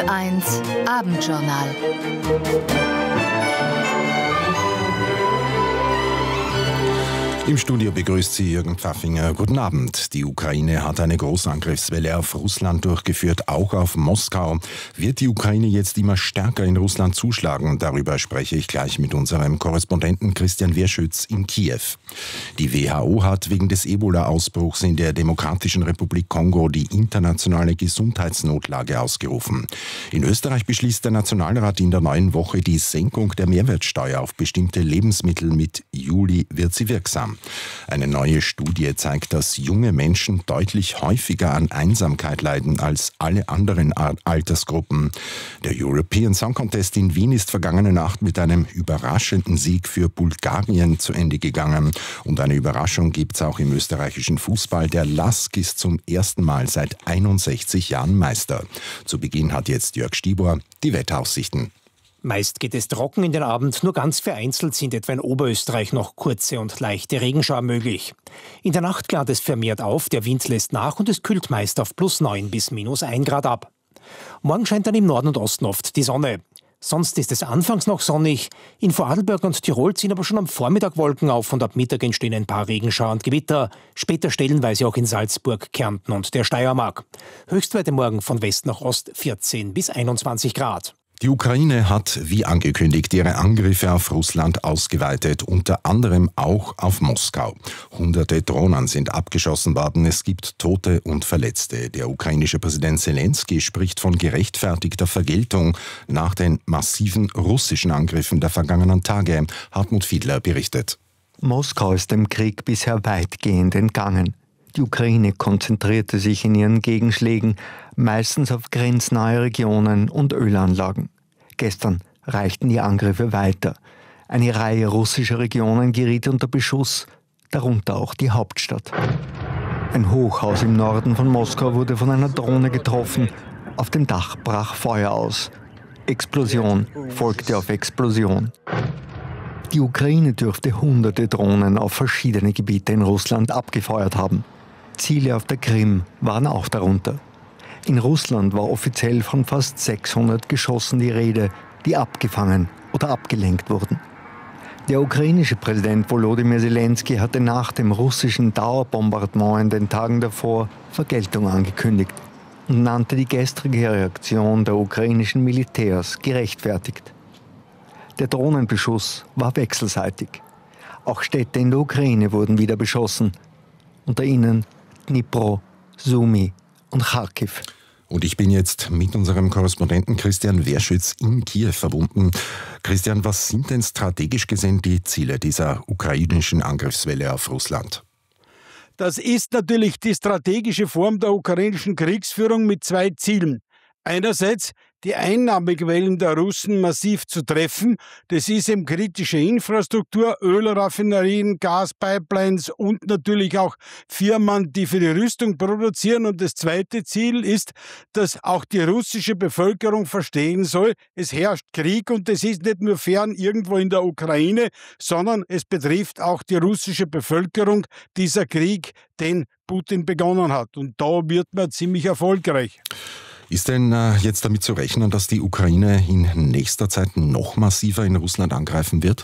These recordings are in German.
1 Abendjournal. Im Studio begrüßt Sie Jürgen Pfaffinger. Guten Abend. Die Ukraine hat eine Großangriffswelle auf Russland durchgeführt, auch auf Moskau. Wird die Ukraine jetzt immer stärker in Russland zuschlagen? Darüber spreche ich gleich mit unserem Korrespondenten Christian Wierschütz in Kiew. Die WHO hat wegen des Ebola-Ausbruchs in der Demokratischen Republik Kongo die internationale Gesundheitsnotlage ausgerufen. In Österreich beschließt der Nationalrat in der neuen Woche die Senkung der Mehrwertsteuer auf bestimmte Lebensmittel. Mit Juli wird sie wirksam. Eine neue Studie zeigt, dass junge Menschen deutlich häufiger an Einsamkeit leiden als alle anderen Altersgruppen. Der European Song Contest in Wien ist vergangene Nacht mit einem überraschenden Sieg für Bulgarien zu Ende gegangen. Und eine Überraschung gibt es auch im österreichischen Fußball. Der LASK ist zum ersten Mal seit 61 Jahren Meister. Zu Beginn hat jetzt Jörg Stibor die Wetteraussichten. Meist geht es trocken in den Abend, nur ganz vereinzelt sind etwa in Oberösterreich noch kurze und leichte Regenschauer möglich. In der Nacht klart es vermehrt auf, der Wind lässt nach und es kühlt meist auf +9 bis -1 Grad ab. Morgen scheint dann im Norden und Osten oft die Sonne. Sonst ist es anfangs noch sonnig. In Vorarlberg und Tirol ziehen aber schon am Vormittag Wolken auf und ab Mittag entstehen ein paar Regenschauer und Gewitter. Später stellenweise auch in Salzburg, Kärnten und der Steiermark. Höchstwerte morgen von West nach Ost 14 bis 21 Grad. Die Ukraine hat, wie angekündigt, ihre Angriffe auf Russland ausgeweitet, unter anderem auch auf Moskau. Hunderte Drohnen sind abgeschossen worden, es gibt Tote und Verletzte. Der ukrainische Präsident Zelensky spricht von gerechtfertigter Vergeltung nach den massiven russischen Angriffen der vergangenen Tage. Hartmut Fiedler berichtet. Moskau ist dem Krieg bisher weitgehend entgangen. Die Ukraine konzentrierte sich in ihren Gegenschlägen meistens auf grenznahe Regionen und Ölanlagen. Gestern reichten die Angriffe weiter. Eine Reihe russischer Regionen geriet unter Beschuss, darunter auch die Hauptstadt. Ein Hochhaus im Norden von Moskau wurde von einer Drohne getroffen. Auf dem Dach brach Feuer aus. Explosion folgte auf Explosion. Die Ukraine dürfte hunderte Drohnen auf verschiedene Gebiete in Russland abgefeuert haben. Ziele auf der Krim waren auch darunter. In Russland war offiziell von fast 600 Geschossen die Rede, die abgefangen oder abgelenkt wurden. Der ukrainische Präsident Volodymyr Zelensky hatte nach dem russischen Dauerbombardement in den Tagen davor Vergeltung angekündigt und nannte die gestrige Reaktion der ukrainischen Militärs gerechtfertigt. Der Drohnenbeschuss war wechselseitig. Auch Städte in der Ukraine wurden wieder beschossen. Unter ihnen Dnipro, Sumy und Charkiw. Und ich bin jetzt mit unserem Korrespondenten Christian Wierschütz in Kiew verbunden. Christian, was sind denn strategisch gesehen die Ziele dieser ukrainischen Angriffswelle auf Russland? Das ist natürlich die strategische Form der ukrainischen Kriegsführung mit zwei Zielen. Einerseits die Einnahmequellen der Russen massiv zu treffen. Das ist eben kritische Infrastruktur, Ölraffinerien, Gaspipelines und natürlich auch Firmen, die für die Rüstung produzieren. Und das zweite Ziel ist, dass auch die russische Bevölkerung verstehen soll, es herrscht Krieg und es ist nicht nur fern irgendwo in der Ukraine, sondern es betrifft auch die russische Bevölkerung, dieser Krieg, den Putin begonnen hat. Und da wird man ziemlich erfolgreich. Ist denn jetzt damit zu rechnen, dass die Ukraine in nächster Zeit noch massiver in Russland angreifen wird?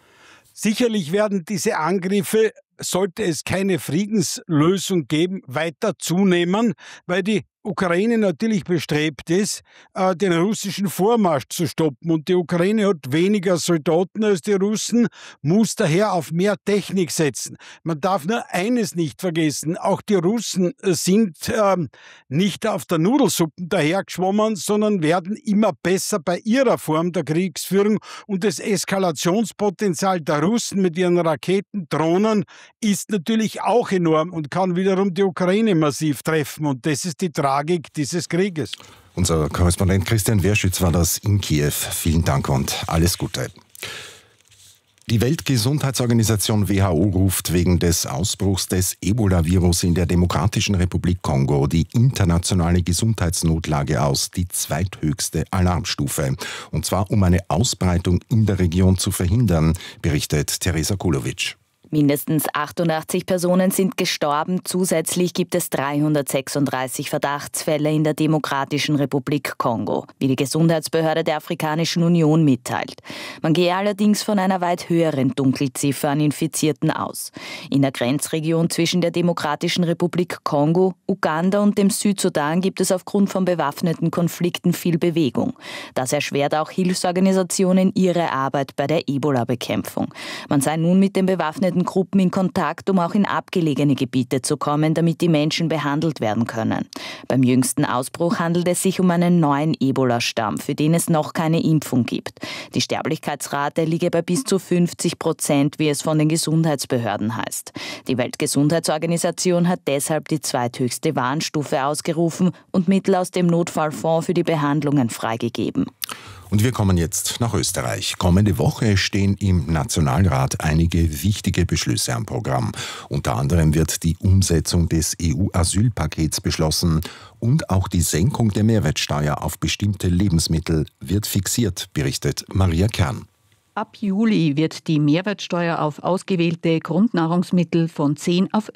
Sicherlich werden diese Angriffe, sollte es keine Friedenslösung geben, weiter zunehmen, weil die Ukraine natürlich bestrebt ist, den russischen Vormarsch zu stoppen. Und die Ukraine hat weniger Soldaten als die Russen, muss daher auf mehr Technik setzen. Man darf nur eines nicht vergessen, auch die Russen sind nicht auf der Nudelsuppe dahergeschwommen, sondern werden immer besser bei ihrer Form der Kriegsführung. Und das Eskalationspotenzial der Russen mit ihren Raketen, Drohnen ist natürlich auch enorm und kann wiederum die Ukraine massiv treffen. Und das ist die Tragik dieses Krieges. Unser Korrespondent Christian Wierschütz war das in Kiew. Vielen Dank und alles Gute. Die Weltgesundheitsorganisation WHO ruft wegen des Ausbruchs des Ebola-Virus in der Demokratischen Republik Kongo die internationale Gesundheitsnotlage aus, die zweithöchste Alarmstufe. Und zwar um eine Ausbreitung in der Region zu verhindern, berichtet Teresa Kulovic. Mindestens 88 Personen sind gestorben. Zusätzlich gibt es 336 Verdachtsfälle in der Demokratischen Republik Kongo, wie die Gesundheitsbehörde der Afrikanischen Union mitteilt. Man gehe allerdings von einer weit höheren Dunkelziffer an Infizierten aus. In der Grenzregion zwischen der Demokratischen Republik Kongo, Uganda und dem Südsudan gibt es aufgrund von bewaffneten Konflikten viel Bewegung. Das erschwert auch Hilfsorganisationen ihre Arbeit bei der Ebola-Bekämpfung. Man sei nun mit den bewaffneten Gruppen in Kontakt, um auch in abgelegene Gebiete zu kommen, damit die Menschen behandelt werden können. Beim jüngsten Ausbruch handelt es sich um einen neuen Ebola-Stamm, für den es noch keine Impfung gibt. Die Sterblichkeitsrate liege bei bis zu 50%, wie es von den Gesundheitsbehörden heißt. Die Weltgesundheitsorganisation hat deshalb die zweithöchste Warnstufe ausgerufen und Mittel aus dem Notfallfonds für die Behandlungen freigegeben. Und wir kommen jetzt nach Österreich. Kommende Woche stehen im Nationalrat einige wichtige Beschlüsse am Programm. Unter anderem wird die Umsetzung des EU-Asylpakets beschlossen und auch die Senkung der Mehrwertsteuer auf bestimmte Lebensmittel wird fixiert, berichtet Maria Kern. Ab Juli wird die Mehrwertsteuer auf ausgewählte Grundnahrungsmittel von 10 auf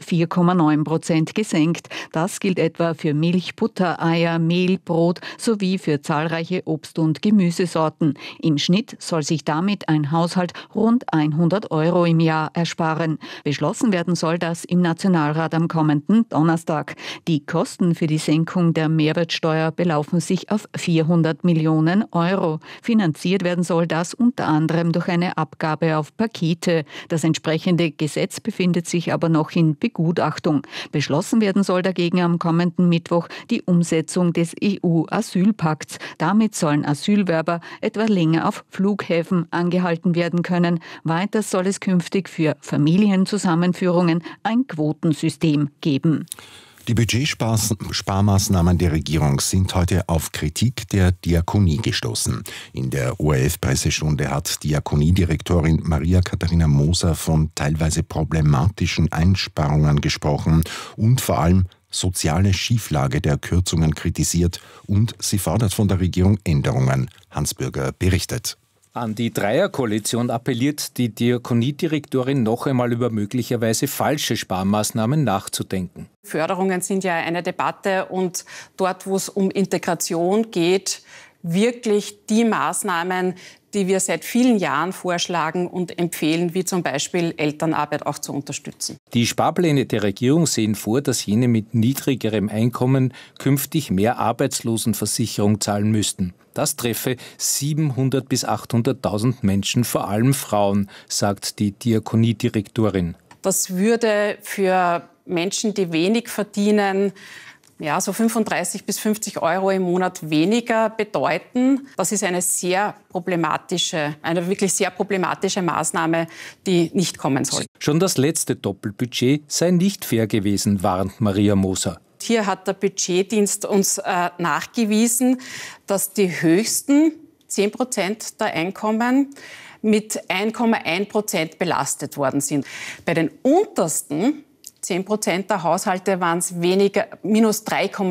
4,9% gesenkt. Das gilt etwa für Milch, Butter, Eier, Mehl, Brot sowie für zahlreiche Obst- und Gemüsesorten. Im Schnitt soll sich damit ein Haushalt rund 100 € im Jahr ersparen. Beschlossen werden soll das im Nationalrat am kommenden Donnerstag. Die Kosten für die Senkung der Mehrwertsteuer belaufen sich auf 400 Millionen €. Finanziert werden soll das unter anderem durch eine Abgabe auf Pakete. Das entsprechende Gesetz befindet sich aber noch in Begutachtung. Beschlossen werden soll dagegen am kommenden Mittwoch die Umsetzung des EU-Asylpakts. Damit sollen Asylwerber etwa länger auf Flughäfen angehalten werden können. Weiter soll es künftig für Familienzusammenführungen ein Quotensystem geben. Die Budgetsparmaßnahmen der Regierung sind heute auf Kritik der Diakonie gestoßen. In der ORF-Pressestunde hat Diakoniedirektorin Maria Katharina Moser von teilweise problematischen Einsparungen gesprochen und vor allem soziale Schieflage der Kürzungen kritisiert und sie fordert von der Regierung Änderungen. Hans Bürger berichtet. An die Dreierkoalition appelliert die Diakoniedirektorin noch einmal über möglicherweise falsche Sparmaßnahmen nachzudenken. Förderungen sind ja eine Debatte und dort, wo es um Integration geht, wirklich die Maßnahmen, die wir seit vielen Jahren vorschlagen und empfehlen, wie zum Beispiel Elternarbeit auch zu unterstützen. Die Sparpläne der Regierung sehen vor, dass jene mit niedrigerem Einkommen künftig mehr Arbeitslosenversicherung zahlen müssten. Das treffe 700.000 bis 800.000 Menschen, vor allem Frauen, sagt die Diakoniedirektorin. Das würde für Menschen, die wenig verdienen, so 35 bis 50 € im Monat weniger bedeuten. Das ist eine wirklich sehr problematische Maßnahme, die nicht kommen soll. Schon das letzte Doppelbudget sei nicht fair gewesen, warnt Maria Moser. Hier hat der Budgetdienst uns nachgewiesen, dass die höchsten 10% der Einkommen mit 1,1% belastet worden sind. Bei den untersten 10% der Haushalte waren es minus 3,3%.